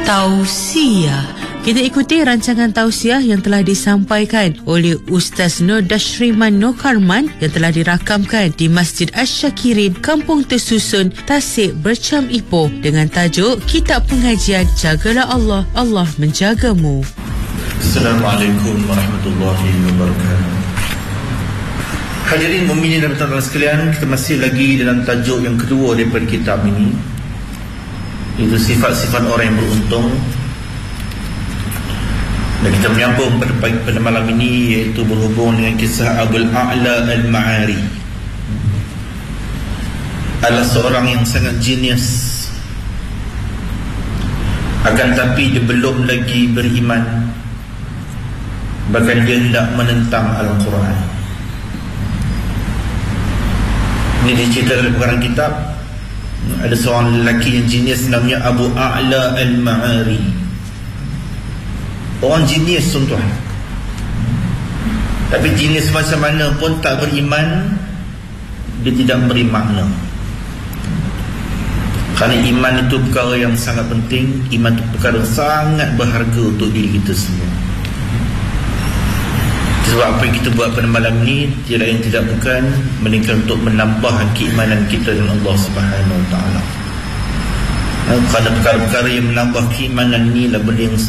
Tausiah. Kita ikuti rancangan tausiah yang telah disampaikan oleh Ustaz Nur Dashriman Nokarman yang telah dirakamkan di Masjid Asy-Syakirin, Kampung Tersusun, Tasik, Bercam Ipoh dengan tajuk Kitab Pengajian Jagalah Allah, Allah Menjagamu. Assalamualaikum warahmatullahi wabarakatuh. Hadirin mukminin dan tuan-tuan sekalian, kita masih lagi dalam tajuk yang kedua daripada kitab ini, itu sifat-sifat orang yang beruntung. Dan kita menyambung pada malam ini, iaitu berhubung dengan kisah Abul A'la Al-Ma'ari. Adalah seorang yang sangat jenius, akan tapi dia belum lagi beriman, bahkan dia hendak menentang Al-Quran. Ini diceritakan dalam pengarang kitab. Ada seorang lelaki yang jenius namanya Abu A'la Al-Ma'ari. Orang jenius tuan-tuan, tapi jenius macam mana pun tak beriman, dia tidak memberi makna. Kerana iman itu perkara yang sangat penting. Iman itu perkara yang sangat berharga untuk diri kita semua. Sebab apa yang kita buat pada malam ini tiada yang tidak bukan melainkan untuk menambah keimanan kita dengan Allah Subhanahu Wa Taala. Kerana perkara-perkara yang menambah keimanan ini adalah benda yang